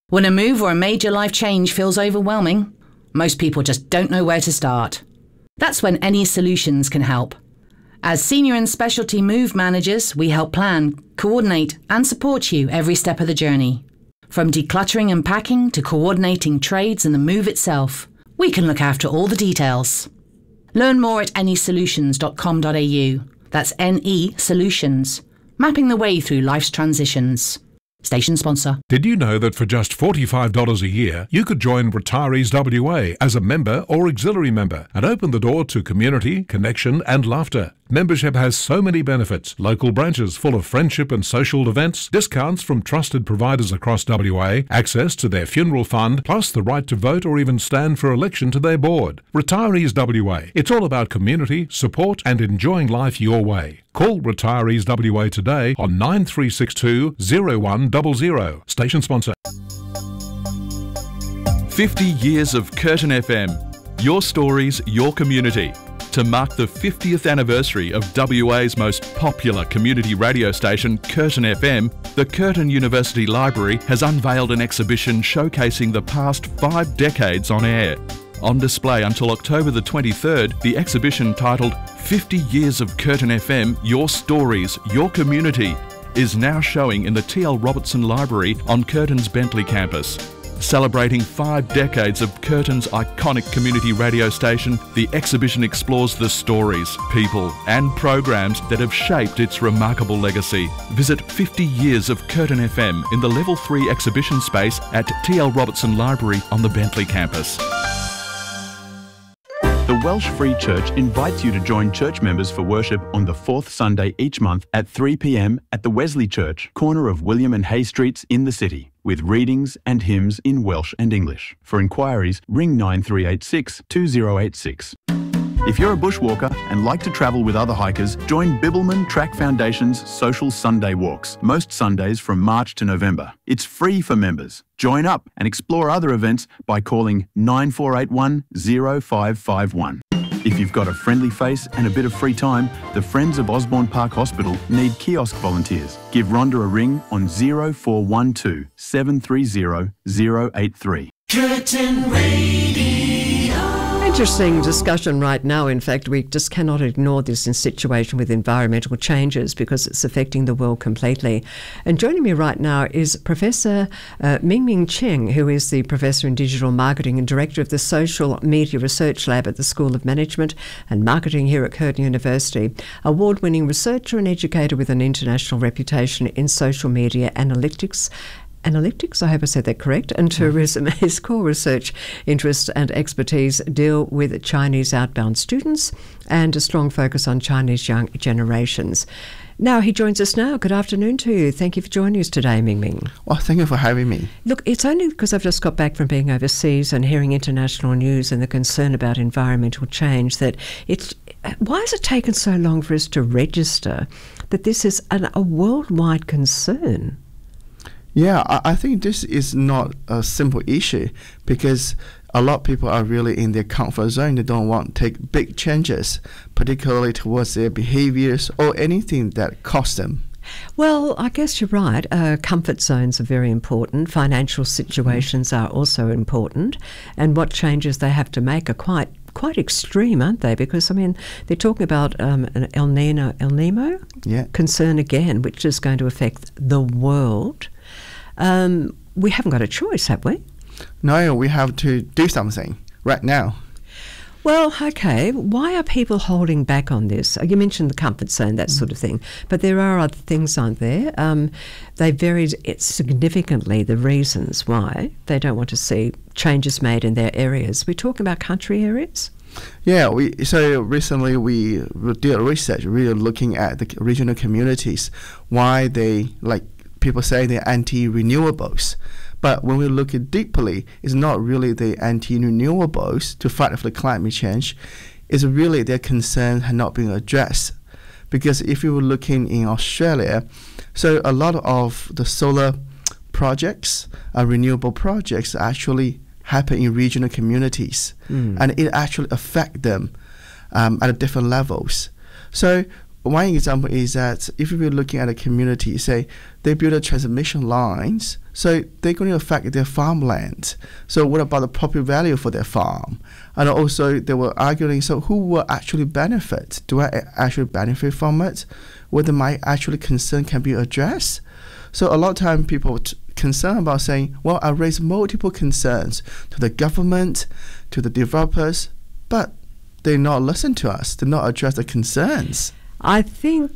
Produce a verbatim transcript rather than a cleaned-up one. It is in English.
When a move or a major life change feels overwhelming, most people just don't know where to start. That's when Any Solutions can help. As senior and specialty move managers, we help plan, coordinate and support you every step of the journey. From decluttering and packing to coordinating trades and the move itself, we can look after all the details. Learn more at any solutions dot com dot a u. That's N E Solutions, mapping the way through life's transitions. Station sponsor. Did you know that for just forty-five dollars a year, you could join Retirees W A as a member or auxiliary member and open the door to community, connection and laughter? Membership has so many benefits. Local branches full of friendship and social events, discounts from trusted providers across W A, access to their funeral fund, plus the right to vote or even stand for election to their board. Retirees W A. It's all about community, support and enjoying life your way. Call Retirees W A today on nine three six two, zero one zero zero. Station sponsor. fifty years of Curtin F M. Your stories, your community. To mark the fiftieth anniversary of W A's most popular community radio station, Curtin F M, the Curtin University Library has unveiled an exhibition showcasing the past five decades on air. On display until October the twenty-third, the exhibition titled fifty years of Curtin F M, Your Stories, Your Community, is now showing in the T L Robertson Library on Curtin's Bentley campus. Celebrating five decades of Curtin's iconic community radio station, the exhibition explores the stories, people and programs that have shaped its remarkable legacy. Visit fifty years of Curtin F M in the Level three exhibition space at T L Robertson Library on the Bentley campus. The Welsh Free Church invites you to join church members for worship on the fourth Sunday each month at three p m at the Wesley Church, corner of William and Hay Streets in the city, with readings and hymns in Welsh and English. For inquiries, ring nine three eight six, two zero eight six. If you're a bushwalker and like to travel with other hikers, join Bibbulmun Track Foundation's Social Sunday Walks, most Sundays from March to November. It's free for members. Join up and explore other events by calling nine four eight one, zero five five one. If you've got a friendly face and a bit of free time, the Friends of Osborne Park Hospital need kiosk volunteers. Give Rhonda a ring on zero four one two, seven three zero, zero eight three. Curtin Radio. Interesting discussion right now. In fact, we just cannot ignore this in situation with environmental changes because it's affecting the world completely. And joining me right now is Professor uh, Mingming Cheng, who is the Professor in Digital Marketing and Director of the Social Media Research Lab at the School of Management and Marketing here at Curtin University. Award-winning researcher and educator with an international reputation in social media analytics Analytics, I hope I said that correct, and tourism. His core research interests and expertise deal with Chinese outbound students and a strong focus on Chinese young generations. Now, he joins us now. Good afternoon to you. Thank you for joining us today, Mingming. Well, thank you for having me. Look, it's only because I've just got back from being overseas and hearing international news and the concern about environmental change that it's, why has it taken so long for us to register that this is an, a worldwide concern? Yeah, I, I think this is not a simple issue because a lot of people are really in their comfort zone. They don't want to take big changes, particularly towards their behaviors or anything that costs them. Well, I guess you're right. Uh, comfort zones are very important. Financial situations mm. are also important. And what changes they have to make are quite quite extreme, aren't they? Because, I mean, they're talking about um, an El Nino, El Nimo yeah. concern again, which is going to affect the world. Um, we haven't got a choice, have we? No, we have to do something right now. Well, okay, why are people holding back on this? You mentioned the comfort zone, that sort of thing, but there are other things, aren't there? Um, they vary significantly, the reasons why they don't want to see changes made in their areas. We're talking about country areas? Yeah, we so recently we did research, really looking at the regional communities, why they, like people say, they're anti-renewables. But when we look at deeply, it's not really the anti-renewables to fight for the climate change. It's really their concerns have not been addressed. Because if you were looking in Australia, so a lot of the solar projects, uh, renewable projects actually happen in regional communities. Mm. And it actually affect them um, at different levels. So one example is that if we're looking at a community, say they build a transmission lines, so they're going to affect their farmland. So what about the property value for their farm? And also they were arguing, so who will actually benefit? Do I actually benefit from it? Whether my actual concern can be addressed? So a lot of time people t- concerned about saying, well, I raise multiple concerns to the government, to the developers, but they not listen to us, they not address the concerns. I think